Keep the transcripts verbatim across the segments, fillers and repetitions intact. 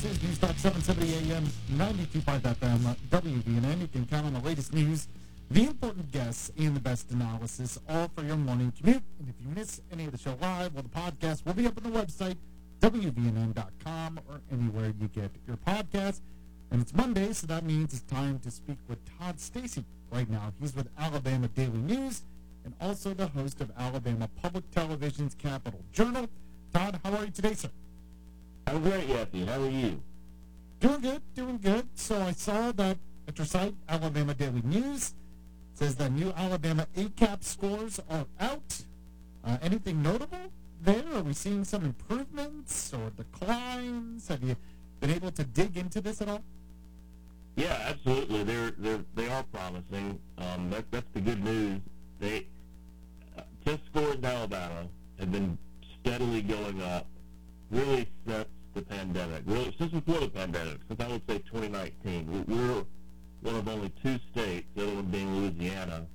This is News Talk seven seventy A M, ninety-two point five F M, W V N N. You can count on the latest news, the important guests, and the best analysis, all for your morning commute. And if you miss any of the show live, well, the podcast will be up on the website, W V N N dot com, or anywhere you get your podcast. And it's Monday, so that means it's time to speak with Todd Stacy. Right now, he's with Alabama Daily News and also the host of Alabama Public Television's Capital Journal. Todd, how are you today, sir? I'm great, Yeffy. How are you? Doing good, doing good. So I saw that at your site, Alabama Daily News, says that new Alabama A C A P scores are out. Uh, anything notable there? Are we seeing some improvements or declines? Have you been able to dig into this at all? Yeah, absolutely. They're they're they are promising. Um, that, that's the good news. They uh, test scores in Alabama have been steadily going up, really since the pandemic. Really since before the pandemic. Since I would say twenty nineteen. We're one of only two states, the other one being Louisiana,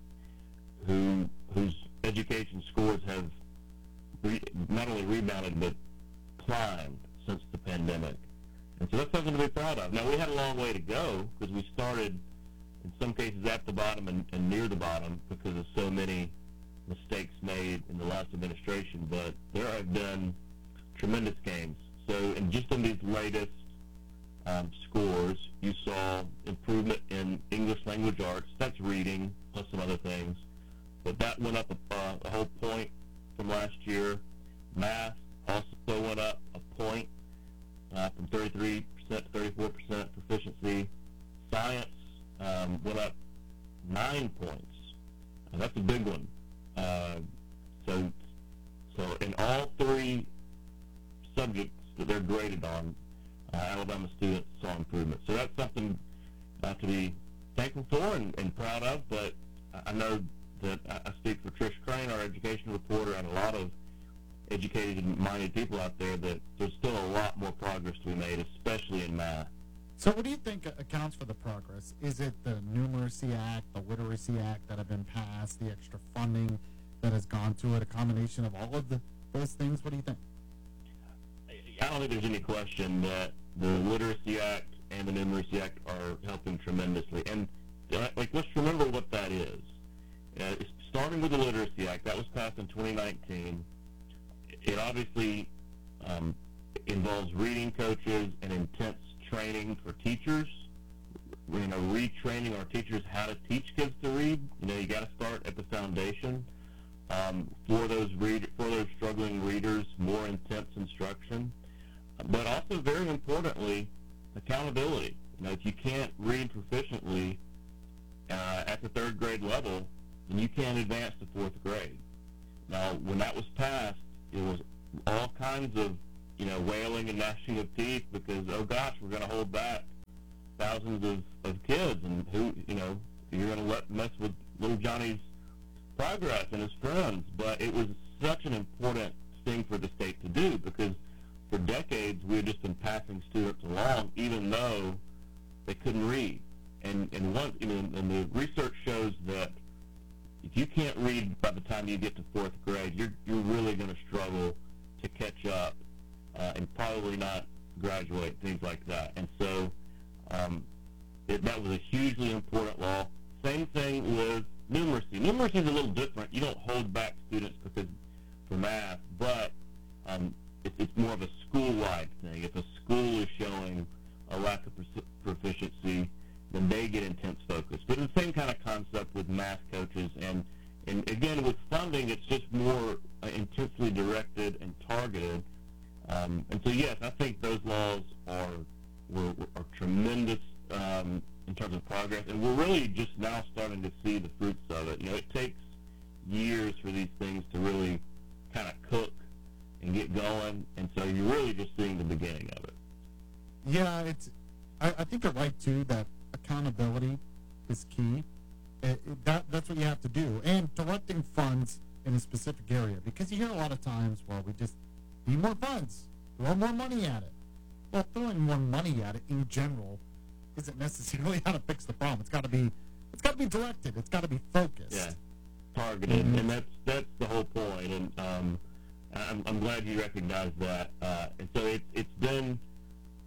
who whose education scores have re, not only rebounded but climbed since the pandemic. And so that's something to be proud of. Now, we had a long way to go because we started, in some cases, at the bottom and, and near the bottom because of so many mistakes made in the last administration. But there have been tremendous gains. So, and just in these latest um, scores, you saw improvement in English language arts. That's reading, plus some other things. But that went up a, uh, a whole point from last year. Math also went up a point. Uh, from thirty-three percent to thirty-four percent proficiency. Science um, went up nine points. And that's a big one. Uh, so, so in all three subjects that they're graded on, uh, Alabama students saw improvement. So that's something uh, to be thankful for and, and proud of. But I know that I speak for Trish Crane, our education reporter, and a lot of educated and minded people out there, that there's still a lot more progress to be made, especially in math. So what do you think accounts for the progress? Is it the Numeracy Act, the Literacy Act that have been passed, the extra funding that has gone to it, a combination of all of the, those things? What do you think? I don't think there's any question that the Literacy Act and the Numeracy Act are helping tremendously. And uh, like, let's remember what that is. Uh, starting with the Literacy Act, that was passed in twenty nineteen. It obviously um, involves reading coaches and intense training for teachers. You know, retraining our teachers how to teach kids to read. You know, you got to start at the foundation. Um, for those read for those struggling readers, more intense instruction, but also very importantly, accountability. You know, if you can't read proficiently uh, at the third grade level, then you can't advance to fourth grade. Now, when that was passed, it was all kinds of, you know, wailing and gnashing of teeth because, oh gosh, we're going to hold back thousands of, of kids, and who, you know, you're going to let mess with little Johnny's progress and his friends. But it was such an important thing for the state to do because for decades we had just been passing students along, even though they couldn't read. And and one, you know, and the research shows that if you can't read by the time you get to fourth grade, you're you're really going to struggle to catch up uh, and probably not graduate, things like that. And so um, it, that was a hugely important law. Same thing with numeracy. Numeracy is a little different. You don't hold back students because for math, but um, it, it's more of a school-wide thing. If a school is showing a lack of proficiency, then they get intense focus. But it's the same kind of concept with math coaches, and, and again, with funding, it's just more uh, intensely directed and targeted. Um, and so, yes, I think those laws are were, are tremendous um, in terms of progress, and we're really just now starting to see the fruits of it. You know, it takes years for these things to really kind of cook and get going, and so you're really just seeing the beginning of it. Yeah, it's. I, I think you're right too that accountability is key. It, it, that that's what you have to do, and directing funds in a specific area, because you hear a lot of times, well, we just need more funds, throw more money at it. Well, throwing more money at it in general isn't necessarily how to fix the problem. It's got to be, it's got to be directed. It's got to be focused. Yeah, targeted, mm-hmm. and that's that's the whole point. And um, I'm I'm glad you recognize that. Uh, and so it it's been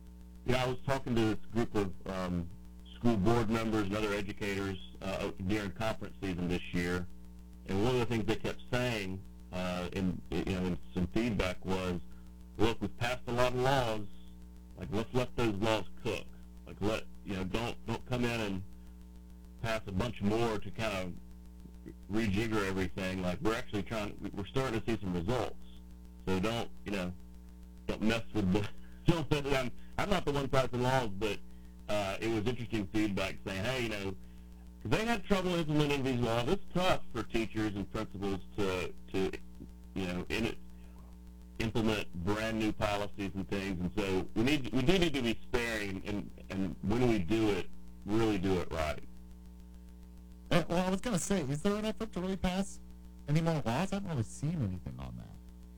Yeah, I was talking to this group of um, school board members and other educators uh, during conference season this year, and one of the things they kept saying uh, in you know in some feedback was, "Look, we've passed a lot of laws. Like, let's let those laws cook. Like, let you know, don't don't come in and pass a bunch more to kind of rejigger everything. Like, we're actually trying. We're starting to see some results. So don't you know, don't mess with the." Don't mess with, I'm, I'm not the one passing laws, but uh, it was interesting feedback saying, hey, you know, 'cause they had trouble implementing these laws. It's tough for teachers and principals to to you know in it, implement brand new policies and things, and so we need we do need to be sparing, and and when we do it, really do it right. Uh, well, I was going to say, is there an effort to really pass any more laws? I haven't really seen anything on that.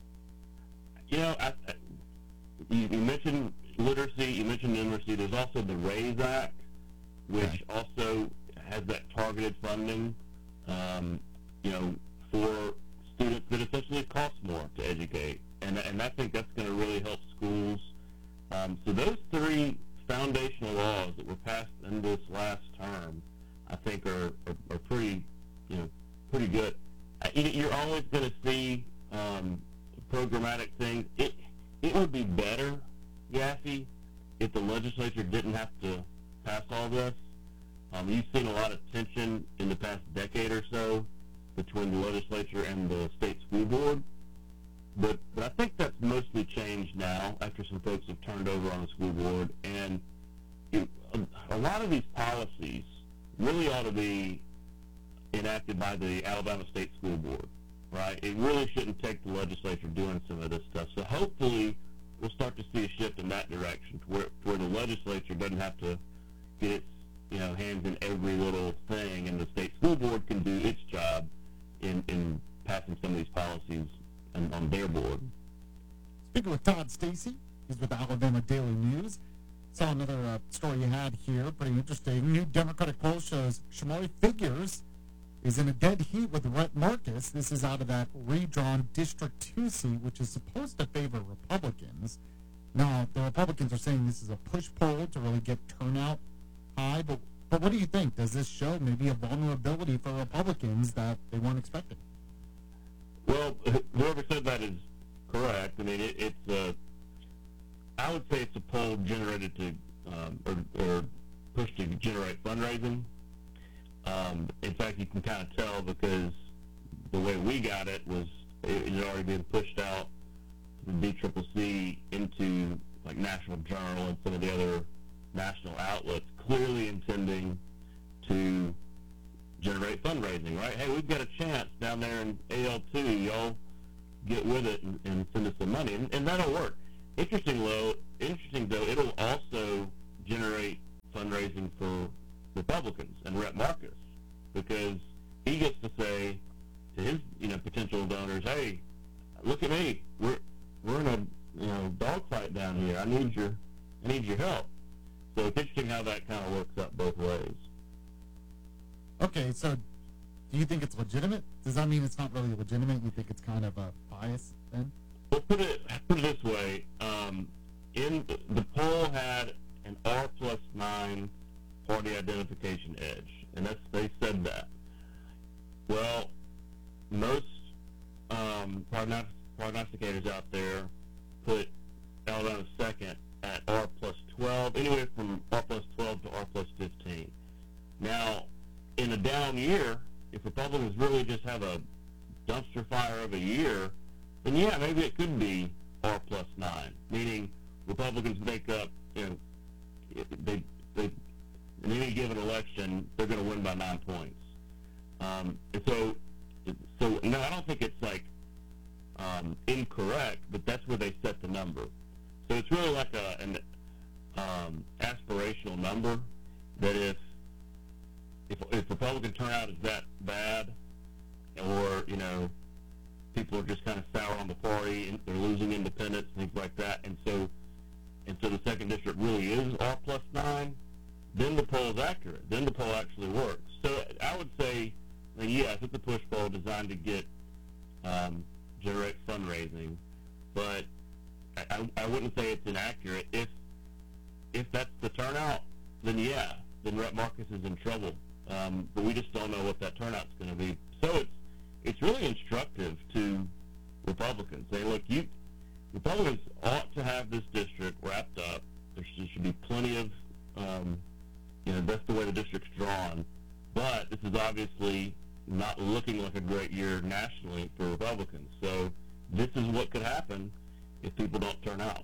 You know, I, I, you, you mentioned literacy, you mentioned numeracy. There's also the RAISE Act, which Okay. also has that targeted funding, um, you know, for students that essentially cost more to educate. And, and I think that's going to really help schools. Um, so those three foundational laws that were passed in this last term, I think are, are, are pretty, you know, pretty good. Uh, you- You're always going to see um, programmatic things. It it would be better, Yaffe, if the legislature didn't have to pass all this. Um, you've seen a lot of tension in the past decade or so between the legislature and the state school board. But, but I think that's mostly changed now after some folks have turned over on the school board. And it, a, a lot of these policies really ought to be enacted by the Alabama State School Board, right? It really shouldn't take the legislature doing some of this stuff. So hopefully we'll start to see a shift in that direction to where, to where the legislature doesn't have to get its you know, hands in every little thing, and the state school board can do its job in, in passing some of these policies on, on their board. Speaking with Todd Stacy, he's with the Alabama Daily News. Saw another uh, story you had here, pretty interesting. New Democratic poll shows Shamari Figures is in a dead heat with Rhett Marcus. This is out of that redrawn District two seat, which is supposed to favor Republicans. Now, the Republicans are saying this is a push poll to really get turnout high, but, but what do you think? Does this show maybe a vulnerability for Republicans that they weren't expecting? Well, whoever said that is correct. I mean, it, it's a, I would say it's a poll generated to, um, or, or pushed to generate fundraising. Um, in fact, you can kind of tell because the way we got it was it had already been pushed out to the B C C C into like National Journal and some of the other national outlets, clearly intending to generate fundraising, right? Hey, we've got a chance down there in A L two. Y'all get with it and, and send us some money, and, and that'll work. Interesting, though. Interesting though, it'll also generate fundraising for Republicans and Rhett Marcus, because he gets to say to his, you know, potential donors, "Hey, look at me. We're we're in a you know dogfight down here. I need your I need your help." So it's interesting how that kind of works out both ways. Okay, so do you think it's legitimate? Does that mean it's not really legitimate? You think it's kind of a bias then? Well, put it put it this way: um, in the poll had an R plus nine party identification edge, and that's they said that. Well, most um, prognost- prognosticators out there put Alabama second at R plus twelve, anywhere from R plus twelve to R plus fifteen. Now, in a down year, if Republicans really just have a dumpster fire of a year, then yeah, maybe it could be R plus nine, meaning Republicans make up, you know, they, they, in any given election, they're going to win by nine points. Um, and so, so no, I don't think it's like um, incorrect, but that's where they set the number. So it's really like a, an um, aspirational number that if, if if Republican turnout is that bad, or you know, people are just kind of sour on the party and they're losing independents and things like that, and so and so the second district really is R plus nine, then the poll is accurate. Then the poll actually works. So I would say, I mean, yes, it's a push poll designed to get um, generate fundraising, but I, I wouldn't say it's inaccurate if if that's the turnout, then yeah, then Rep Marcus is in trouble. Um, but we just don't know what that turnout's going to be. So it's it's really instructive to Republicans. Say, look, you Republicans ought to have this district wrapped up. There should, there should be plenty of, um, you know, that's the way the district's drawn. But this is obviously not looking like a great year nationally for Republicans. So this is what could happen if people don't turn out.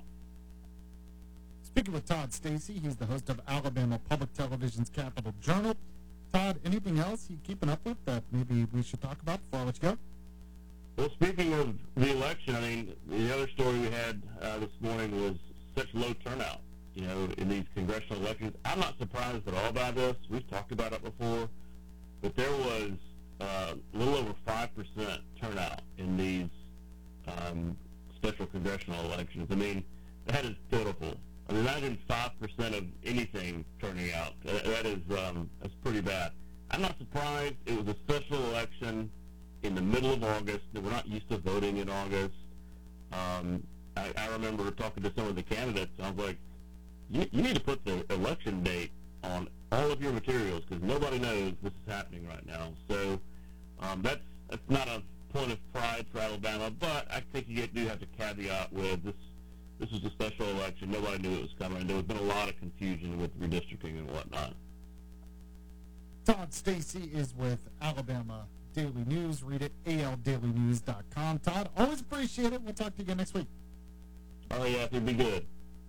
Speaking with Todd Stacy, he's the host of Alabama Public Television's Capital Journal. Todd, anything else you keeping up with that maybe we should talk about before I let you go? Well, speaking of the election, I mean, the other story we had uh, this morning was such low turnout, you know, in these congressional elections. I'm not surprised at all by this. We've talked about it before, but there was uh, a little over five percent turnout in these um, special congressional elections. I mean, that is pitiful. I mean, imagine five percent of anything turning out. That, that is um, that's pretty bad. I'm not surprised. It was a special election in the middle of August. We're not used to voting in August. Um, I, I remember talking to some of the candidates. I was like, you, you need to put the election date on all of your materials because nobody knows this is happening right now. So um, that's that's not a point of pride for Alabama, but I think you do have to caveat with this. This was a special election. Nobody knew it was coming. There has been a lot of confusion with redistricting and whatnot. Todd Stacy is with Alabama Daily News. Read it, A L daily news dot com. Todd, always appreciate it. We'll talk to you again next week. Oh, yeah, it'll be good.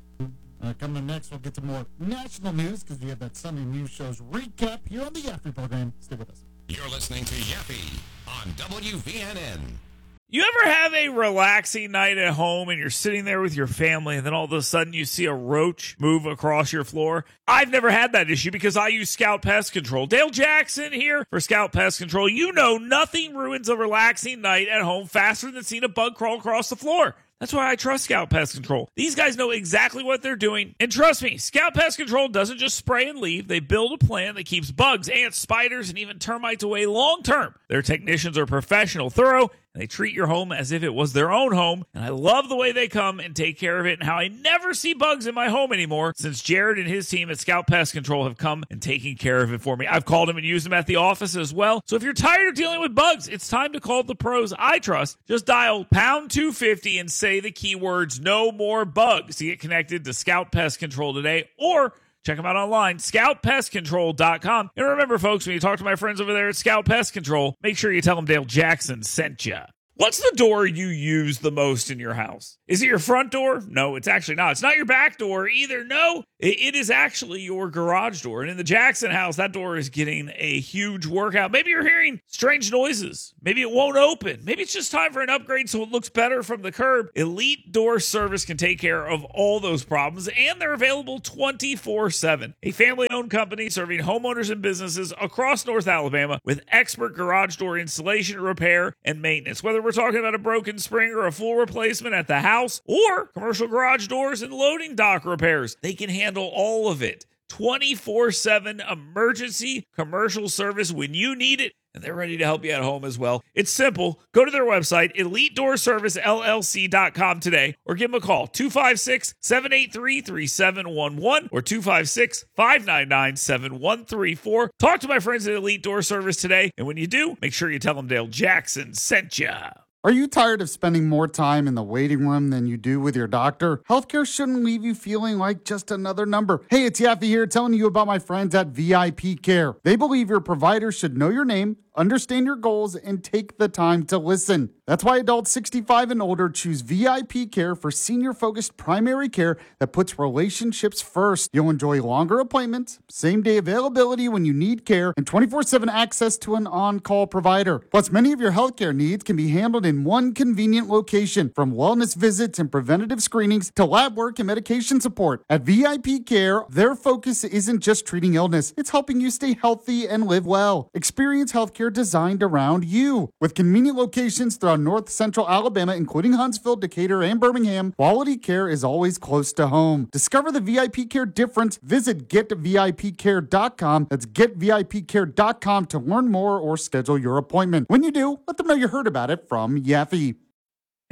Uh, coming up next, we'll get to more national news because we have that Sunday News Show's recap here on the Yaffe program. Stay with us. You're listening to Yaffe on W V N N. You ever have a relaxing night at home and you're sitting there with your family and then all of a sudden you see a roach move across your floor? I've never had that issue because I use Scout Pest Control. Dale Jackson here for Scout Pest Control. You know nothing ruins a relaxing night at home faster than seeing a bug crawl across the floor. That's why I trust Scout Pest Control. These guys know exactly what they're doing. And trust me, Scout Pest Control doesn't just spray and leave. They build a plan that keeps bugs, ants, spiders, and even termites away long term. Their technicians are professional, thorough, and they treat your home as if it was their own home. And I love the way they come and take care of it and how I never see bugs in my home anymore since Jared and his team at Scout Pest Control have come and taken care of it for me. I've called them and used them at the office as well. So if you're tired of dealing with bugs, it's time to call the pros I trust. Just dial pound two fifty and say the keywords no more bugs to get connected to Scout Pest Control today, or check them out online, scout pest control dot com. And remember, folks, when you talk to my friends over there at Scout Pest Control, make sure you tell them Dale Jackson sent you. What's the door you use the most in your house? Is it your front door? No, it's actually not. It's not your back door either. No, it, it is actually your garage door. And in the Jackson house, that door is getting a huge workout. Maybe you're hearing strange noises. Maybe it won't open. Maybe it's just time for an upgrade so it looks better from the curb. Elite Door Service can take care of all those problems, and they're available twenty-four seven. A family-owned company serving homeowners and businesses across North Alabama with expert garage door installation, repair, and maintenance. Whether we're talking about a broken spring or a full replacement at the house or commercial garage doors and loading dock repairs, they can handle all of it. twenty-four seven emergency commercial service when you need it, and they're ready to help you at home as well. It's simple. Go to their website, elite door service L L C dot com today, or give them a call, two five six, seven eight three, three seven one one or two five six, five nine nine, seven one three four. Talk to my friends at Elite Door Service today, and when you do, make sure you tell them Dale Jackson sent ya. Are you tired of spending more time in the waiting room than you do with your doctor? Healthcare shouldn't leave you feeling like just another number. Hey, it's Yaffe here telling you about my friends at V I P Care. They believe your provider should know your name, understand your goals, and take the time to listen. That's why adults sixty-five and older choose V I P Care for senior-focused primary care that puts relationships first. You'll enjoy longer appointments, same-day availability when you need care, and twenty-four seven access to an on-call provider. Plus, many of your healthcare needs can be handled in one convenient location, from wellness visits and preventative screenings to lab work and medication support. At V I P Care, their focus isn't just treating illness, it's helping you stay healthy and live well. Experience healthcare designed around you. With convenient locations throughout North Central Alabama, including Huntsville, Decatur, and Birmingham, quality care is always close to home. Discover the V I P Care difference. Visit get V I P care dot com. That's get V I P care dot com to learn more or schedule your appointment. When you do, let them know you heard about it from Yaffe.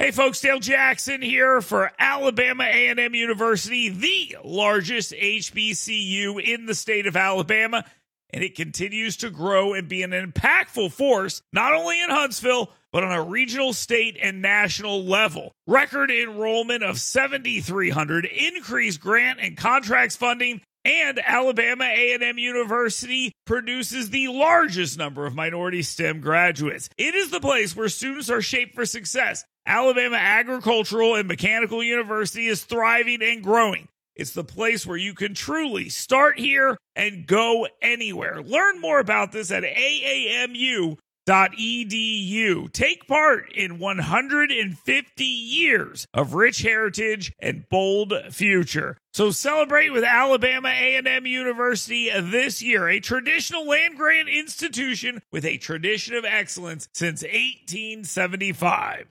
Hey folks, Dale Jackson here for Alabama A and M University, the largest H B C U in the state of Alabama, and it continues to grow and be an impactful force, not only in Huntsville, but on a regional, state, and national level. Record enrollment of seven thousand three hundred, increased grant and contracts funding, and Alabama A and M University produces the largest number of minority STEM graduates. It is the place where students are shaped for success. Alabama Agricultural and Mechanical University is thriving and growing. It's the place where you can truly start here and go anywhere. Learn more about this at A A M U dot E D U. Take part in one hundred fifty years of rich heritage and bold future. So celebrate with Alabama A and M University this year, a traditional land-grant institution with a tradition of excellence since eighteen seventy-five.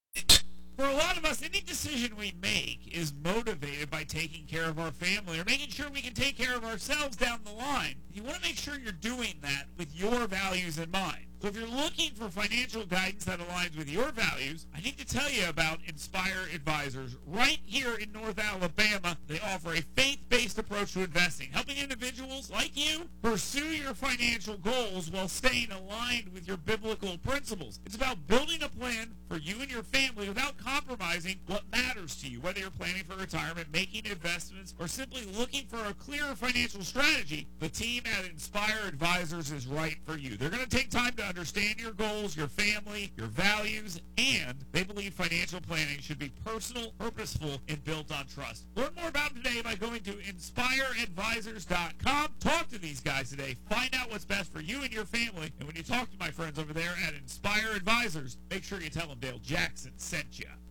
For a lot of us, any decision we make is motivated by taking care of our family or making sure we can take care of ourselves down the line. You want to make sure you're doing that with your values in mind. So if you're looking for financial guidance that aligns with your values, I need to tell you about Inspire Advisors. Right here in North Alabama, they offer a faith-based approach to investing, helping individuals like you pursue your financial goals while staying aligned with your biblical principles. It's about building a plan for you and your family without compromising what matters to you, whether you're planning for retirement, making investments, or simply looking for a clearer financial strategy. The team at Inspire Advisors is right for you. They're going to take time to understand your goals, your family, your values, and they believe financial planning should be personal, purposeful, and built on trust. Learn more about them today by going to inspire advisors dot com. Talk to these guys today. Find out what's best for you and your family. And when you talk to my friends over there at Inspire Advisors, make sure you tell them Dale Jackson sent you.